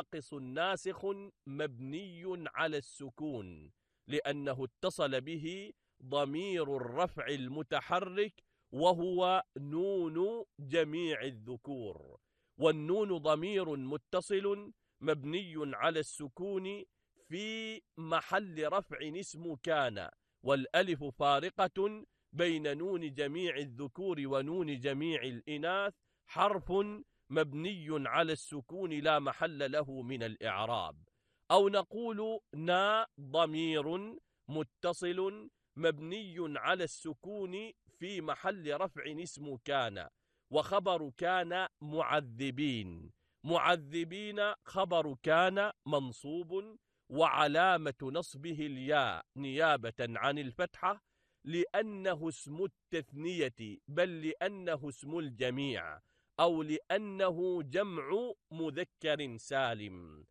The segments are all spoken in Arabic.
ناقص ناسخ مبني على السكون، لأنه اتصل به ضمير الرفع المتحرك وهو نون جميع الذكور، والنون ضمير متصل مبني على السكون في محل رفع اسم كان، والألف فارقة بين نون جميع الذكور ونون جميع الإناث، حرف مبني على السكون لا محل له من الإعراب. أو نقول نا ضمير متصل مبني على السكون في محل رفع اسم كان، وخبر كان معذبين، معذبين خبر كان منصوب، وعلامة نصبه الياء نيابة عن الفتحة، لأنه اسم التثنية بل لأنه اسم الجميع، أو لأنه جمع مذكر سالم.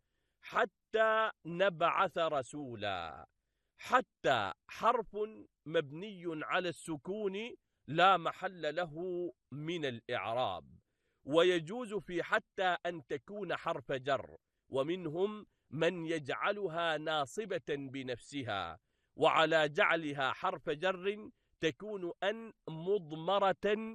حتى نبعث رسولا، حتى حرف مبني على السكون لا محل له من الإعراب، ويجوز في حتى أن تكون حرف جر، ومنهم من يجعلها ناصبة بنفسها، وعلى جعلها حرف جر تكون أن مضمرة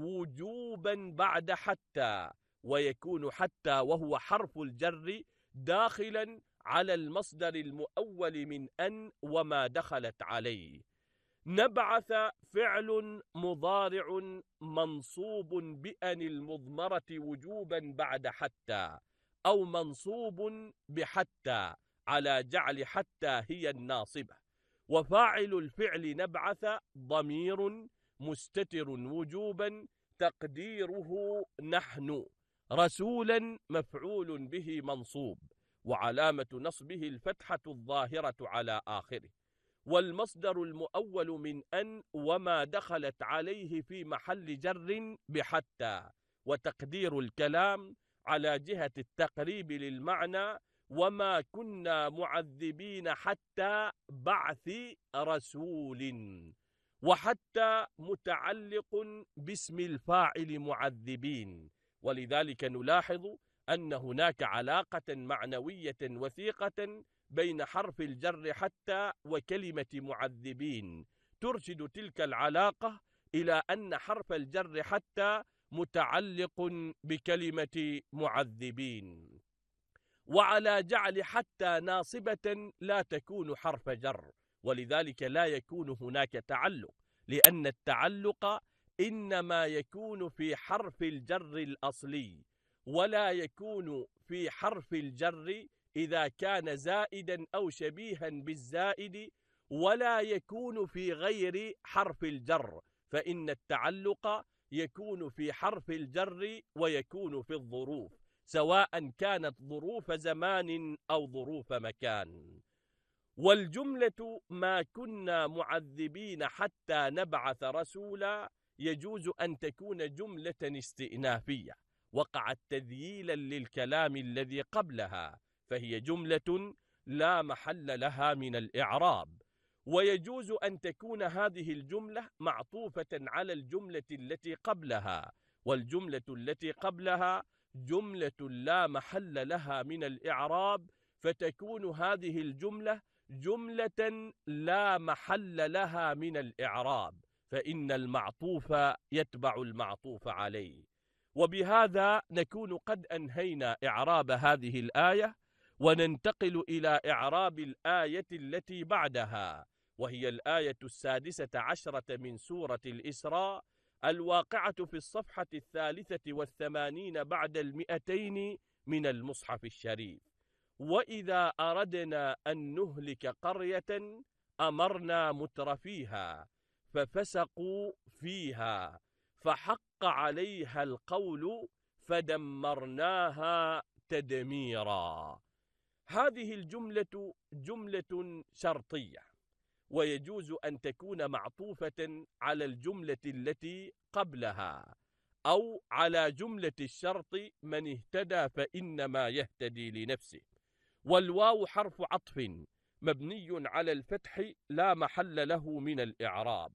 وجوبا بعد حتى، ويكون حتى وهو حرف الجر داخلا على المصدر المؤول من أن وما دخلت عليه. نبعث فعل مضارع منصوب بأن المضمرة وجوبا بعد حتى، أو منصوب بحتى على جعل حتى هي الناصبة، وفاعل الفعل نبعث ضمير مستتر وجوبا تقديره نحن، رسولا مفعول به منصوب، وعلامة نصبه الفتحة الظاهرة على آخره، والمصدر المؤول من أن وما دخلت عليه في محل جر بحتى، وتقدير الكلام على جهة التقريب للمعنى وما كنا معذبين حتى بعث رسول، وحتى متعلق باسم الفاعل معذبين، ولذلك نلاحظ أن هناك علاقة معنوية وثيقة بين حرف الجر حتى وكلمة معذبين، ترشد تلك العلاقة إلى أن حرف الجر حتى متعلق بكلمة معذبين. وعلى جعل حتى ناصبة لا تكون حرف جر، ولذلك لا يكون هناك تعلق، لأن التعلق إنما يكون في حرف الجر الأصلي، ولا يكون في حرف الجر إذا كان زائدا أو شبيها بالزائد، ولا يكون في غير حرف الجر، فإن التعلق يكون في حرف الجر ويكون في الظروف، سواء كانت ظروف زمان أو ظروف مكان. والجملة ما كنا معذبين حتى نبعث رسولا يجوز أن تكون جملة استئنافية وقعت تذييلا للكلام الذي قبلها، فهي جملة لا محل لها من الإعراب. ويجوز أن تكون هذه الجملة معطوفة على الجملة التي قبلها، والجملة التي قبلها جملة لا محل لها من الإعراب، فتكون هذه الجملة جملة لا محل لها من الإعراب، فإن المعطوف يتبع المعطوف عليه. وبهذا نكون قد أنهينا إعراب هذه الآية، وننتقل إلى إعراب الآية التي بعدها، وهي الآية 16 من سورة الإسراء، الواقعة في الصفحة 83 بعد 200 من المصحف الشريف. وإذا أردنا أن نهلك قرية أمرنا مترفيها ففسقوا فيها فحق عليها القول فدمرناها تدميرا. هذه الجملة جملة شرطية، ويجوز أن تكون معطوفة على الجملة التي قبلها أو على جملة الشرط من اهتدى فإنما يهتدي لنفسه. والواو حرف عطف مبني على الفتح لا محل له من الإعراب.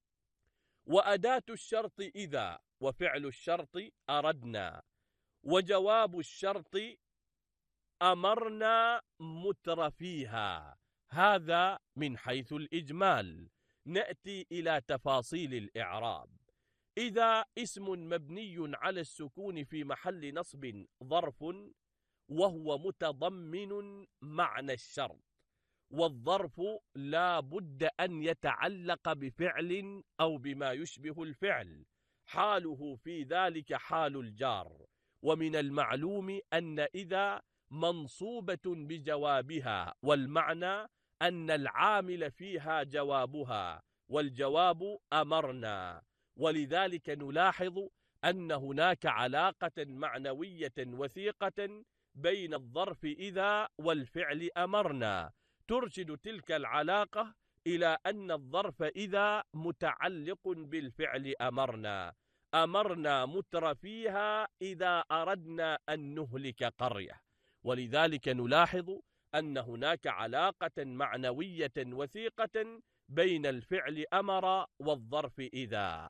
وأداة الشرط إذا، وفعل الشرط أردنا، وجواب الشرط أمرنا مترفيها. هذا من حيث الإجمال. نأتي إلى تفاصيل الإعراب. إذا اسم مبني على السكون في محل نصب ظرف، وهو متضمن معنى الشرط، والظرف لا بد أن يتعلق بفعل أو بما يشبه الفعل، حاله في ذلك حال الجار. ومن المعلوم أن إذا منصوبة بجوابها، والمعنى أن العامل فيها جوابها، والجواب أمرنا. ولذلك نلاحظ أن هناك علاقة معنوية وثيقة بين الظرف إذا والفعل أمرنا، ترشد تلك العلاقة إلى أن الظرف إذا متعلق بالفعل أمرنا. أمرنا مترفيها إذا أردنا أن نهلك قرية. ولذلك نلاحظ أن هناك علاقة معنوية وثيقة بين الفعل أمر والظرف إذا.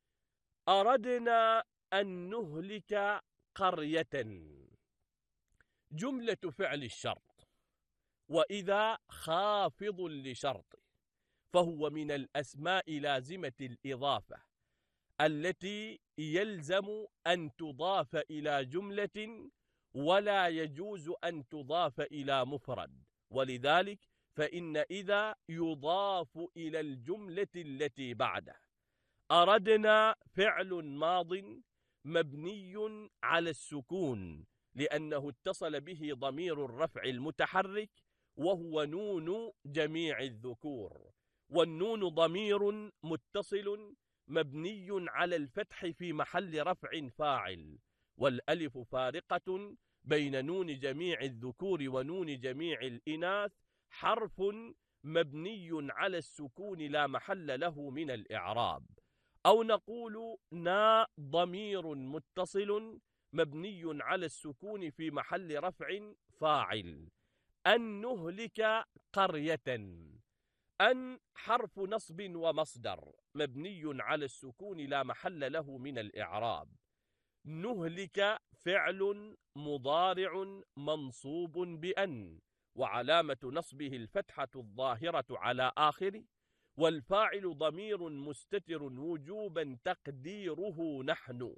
أردنا أن نهلك قرية، جملة فعل الشرط، وإذا خافض لشرط، فهو من الأسماء لازمة الإضافة التي يلزم أن تضاف إلى جملة، ولا يجوز أن تضاف إلى مفرد. ولذلك فإن إذا يضاف إلى الجملة التي بعده. أردنا فعل ماض مبني على السكون لأنه اتصل به ضمير الرفع المتحرك، وهو نون جميع الذكور، والنون ضمير متصل مبني على الفتح في محل رفع فاعل، والألف فارقة بين نون جميع الذكور ونون جميع الإناث، حرف مبني على السكون لا محل له من الإعراب. أو نقول نا ضمير متصل مبني على السكون في محل رفع فاعل. أن نهلك قرية، أن حرف نصب ومصدر مبني على السكون لا محل له من الإعراب. نهلك فعل مضارع منصوب بأن، وعلامة نصبه الفتحة الظاهرة على آخره، والفاعل ضمير مستتر وجوبا تقديره نحن.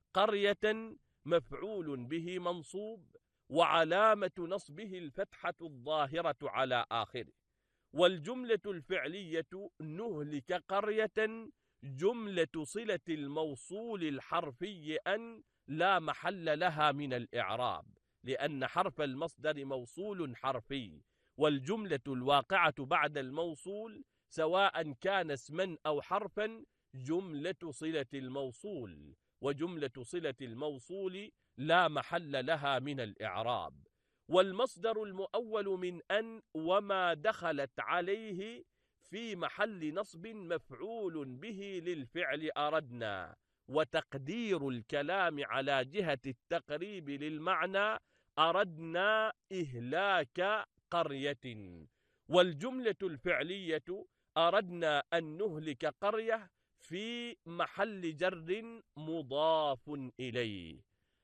قرية مفعول به منصوب، وعلامة نصبه الفتحة الظاهرة على آخره. والجملة الفعلية نهلك قرية جملة صلة الموصول الحرفي أن لا محل لها من الإعراب، لأن حرف المصدر موصول حرفي، والجملة الواقعة بعد الموصول سواء كان اسما أو حرفا جملة صلة الموصول، وجملة صلة الموصول لا محل لها من الإعراب. والمصدر المؤول من أن وما دخلت عليه في محل نصب مفعول به للفعل أردنا، وتقدير الكلام على جهة التقريب للمعنى أردنا إهلاك قرية. والجملة الفعلية أردنا أن نهلك قرية في محل جر مضاف إليه.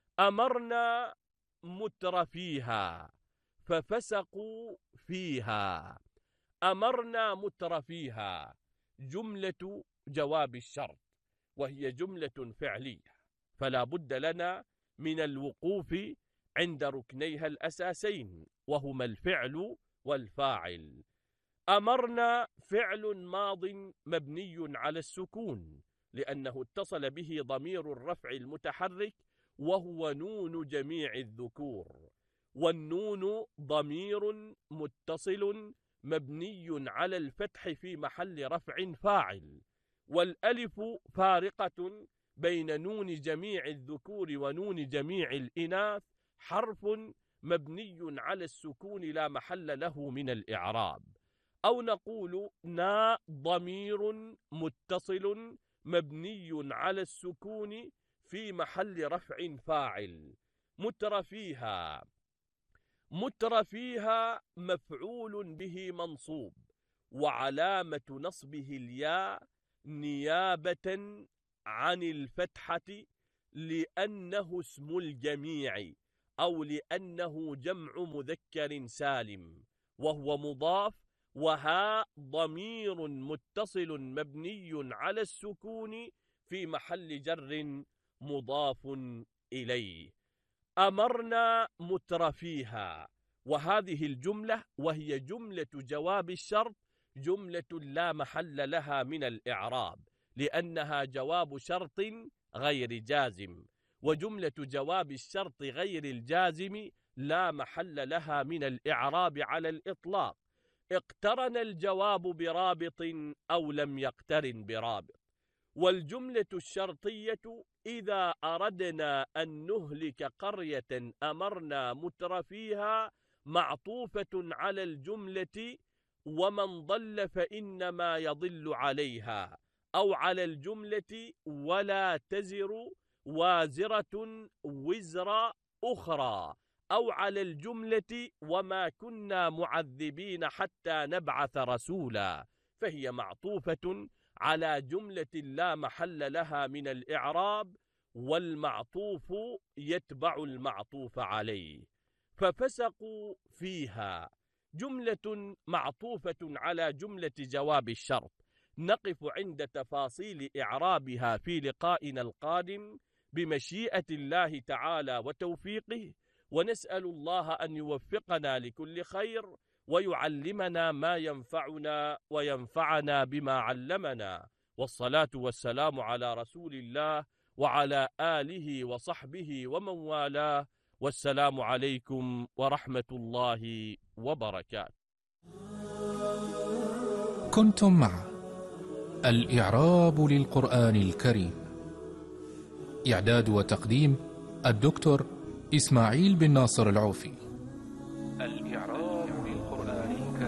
أمرنا مترفيها ففسقوا فيها. أمرنا مترفيها جملة جواب الشرط، وهي جملة فعلية، فلا بد لنا من الوقوف عند ركنيها الأساسين، وهما الفعل والفاعل. أمرنا فعل ماض مبني على السكون لأنه اتصل به ضمير الرفع المتحرك، وهو نون جميع الذكور، والنون ضمير متصل مبني على الفتح في محل رفع فاعل، والألف فارقة بين نون جميع الذكور ونون جميع الإناث، حرف مبني على السكون لا محل له من الإعراب. أو نقول نا ضمير متصل مبني على السكون في محل رفع فاعل. مترفيها، مترفيها مفعول به منصوب، وعلامة نصبه الياء نيابة عن الفتحة لأنه اسم الجميع أو لأنه جمع مذكر سالم وهو مضاف، وها ضمير متصل مبني على السكون في محل جر مضاف إليه. أمرنا مترفيها، وهذه الجملة وهي جملة جواب الشرط جملة لا محل لها من الإعراب، لأنها جواب شرط غير جازم، وجملة جواب الشرط غير الجازم لا محل لها من الإعراب على الإطلاق. اقترن الجواب برابط أو لم يقترن برابط. والجملة الشرطية إذا أردنا أن نهلك قرية أمرنا مترفيها معطوفة على الجملة ومن ضل فإنما يضل عليها، أو على الجملة ولا تزر وازرة وزر أخرى، أو على الجملة وما كنا معذبين حتى نبعث رسولا، فهي معطوفة على جملة لا محل لها من الإعراب، والمعطوف يتبع المعطوف عليه. ففسقوا فيها جملة معطوفة على جملة جواب الشرط، نقف عند تفاصيل إعرابها في لقائنا القادم بمشيئة الله تعالى وتوفيقه، ونسأل الله أن يوفقنا لكل خير ويعلمنا ما ينفعنا وينفعنا بما علمنا، والصلاة والسلام على رسول الله وعلى آله وصحبه ومن والاه، والسلام عليكم ورحمة الله وبركاته. كنتم مع الإعراب للقرآن الكريم، إعداد وتقديم الدكتور إسماعيل بن ناصر العوفي. الإعراب